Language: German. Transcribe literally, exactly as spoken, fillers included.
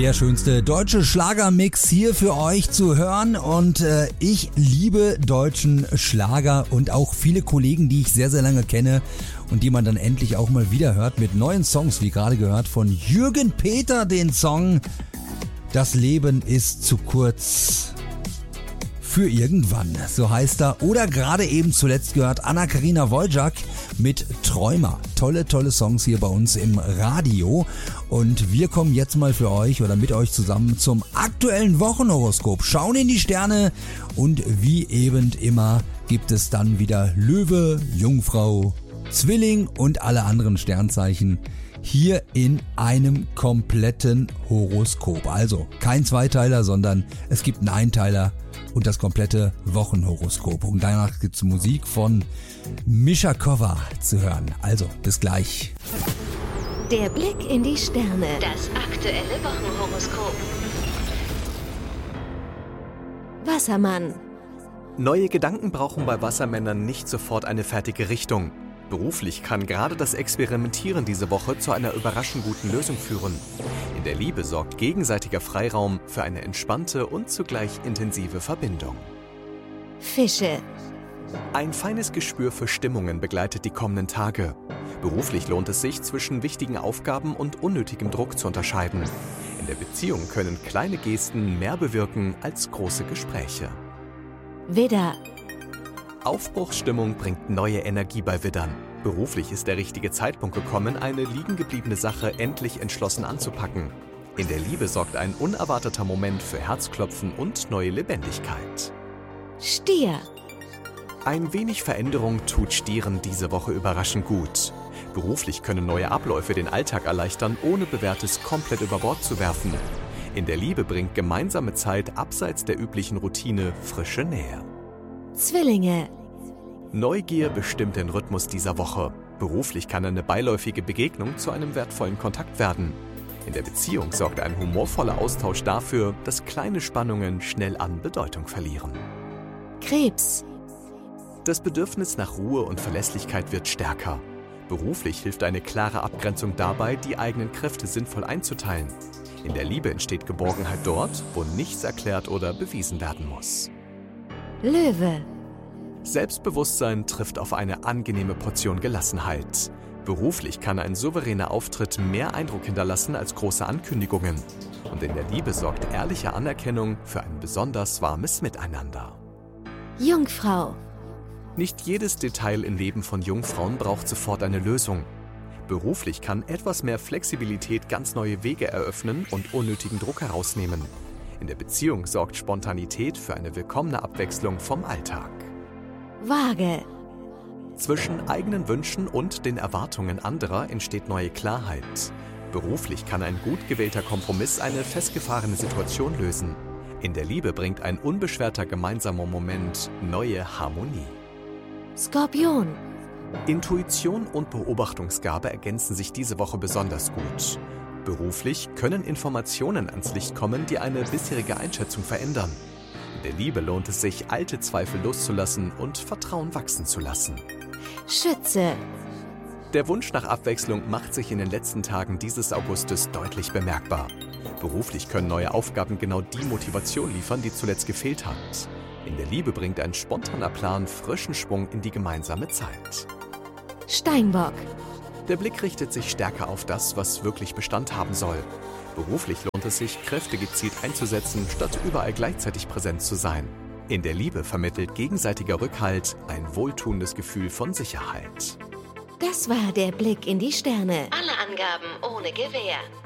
Der schönste deutsche Schlagermix hier für euch zu hören und äh, ich liebe deutschen Schlager und auch viele Kollegen, die ich sehr, sehr lange kenne und die man dann endlich auch mal wieder hört mit neuen Songs, wie gerade gehört von Jürgen Peter, den Song Das Leben ist zu kurz für irgendwann, so heißt er. Oder gerade eben zuletzt gehört Anna-Karina Wojcik mit Träumer. Tolle, tolle Songs hier bei uns im Radio. Und wir kommen jetzt mal für euch oder mit euch zusammen zum aktuellen Wochenhoroskop. Schauen in die Sterne und wie eben immer gibt es dann wieder Löwe, Jungfrau, Zwilling und alle anderen Sternzeichen hier in einem kompletten Horoskop. Also kein Zweiteiler, sondern es gibt einen Einteiler und das komplette Wochenhoroskop. Und danach gibt es Musik von Mischa Kova zu hören. Also, bis gleich. Der Blick in die Sterne. Das aktuelle Wochenhoroskop. Wassermann. Neue Gedanken brauchen bei Wassermännern nicht sofort eine fertige Richtung. Beruflich kann gerade das Experimentieren diese Woche zu einer überraschend guten Lösung führen. In der Liebe sorgt gegenseitiger Freiraum für eine entspannte und zugleich intensive Verbindung. Fische. Ein feines Gespür für Stimmungen begleitet die kommenden Tage. Beruflich lohnt es sich, zwischen wichtigen Aufgaben und unnötigem Druck zu unterscheiden. In der Beziehung können kleine Gesten mehr bewirken als große Gespräche. Widder. Aufbruchsstimmung bringt neue Energie bei Widdern. Beruflich ist der richtige Zeitpunkt gekommen, eine liegengebliebene Sache endlich entschlossen anzupacken. In der Liebe sorgt ein unerwarteter Moment für Herzklopfen und neue Lebendigkeit. Stier. Ein wenig Veränderung tut Stieren diese Woche überraschend gut. Beruflich können neue Abläufe den Alltag erleichtern, ohne Bewährtes komplett über Bord zu werfen. In der Liebe bringt gemeinsame Zeit abseits der üblichen Routine frische Nähe. Zwillinge. Neugier bestimmt den Rhythmus dieser Woche. Beruflich kann eine beiläufige Begegnung zu einem wertvollen Kontakt werden. In der Beziehung sorgt ein humorvoller Austausch dafür, dass kleine Spannungen schnell an Bedeutung verlieren. Krebs. Das Bedürfnis nach Ruhe und Verlässlichkeit wird stärker. Beruflich hilft eine klare Abgrenzung dabei, die eigenen Kräfte sinnvoll einzuteilen. In der Liebe entsteht Geborgenheit dort, wo nichts erklärt oder bewiesen werden muss. Löwe. Selbstbewusstsein trifft auf eine angenehme Portion Gelassenheit. Beruflich kann ein souveräner Auftritt mehr Eindruck hinterlassen als große Ankündigungen. Und in der Liebe sorgt ehrliche Anerkennung für ein besonders warmes Miteinander. Jungfrau. Nicht jedes Detail im Leben von Jungfrauen braucht sofort eine Lösung. Beruflich kann etwas mehr Flexibilität ganz neue Wege eröffnen und unnötigen Druck herausnehmen. In der Beziehung sorgt Spontanität für eine willkommene Abwechslung vom Alltag. Waage. Zwischen eigenen Wünschen und den Erwartungen anderer entsteht neue Klarheit. Beruflich kann ein gut gewählter Kompromiss eine festgefahrene Situation lösen. In der Liebe bringt ein unbeschwerter gemeinsamer Moment neue Harmonie. Skorpion. Intuition und Beobachtungsgabe ergänzen sich diese Woche besonders gut. Beruflich können Informationen ans Licht kommen, die eine bisherige Einschätzung verändern. In der Liebe lohnt es sich, alte Zweifel loszulassen und Vertrauen wachsen zu lassen. Schütze. Der Wunsch nach Abwechslung macht sich in den letzten Tagen dieses Augustes deutlich bemerkbar. Beruflich können neue Aufgaben genau die Motivation liefern, die zuletzt gefehlt hat. In der Liebe bringt ein spontaner Plan frischen Schwung in die gemeinsame Zeit. Steinbock. Der Blick richtet sich stärker auf das, was wirklich Bestand haben soll. Beruflich lohnt es sich, Kräfte gezielt einzusetzen, statt überall gleichzeitig präsent zu sein. In der Liebe vermittelt gegenseitiger Rückhalt ein wohltuendes Gefühl von Sicherheit. Das war der Blick in die Sterne. Alle Angaben ohne Gewähr.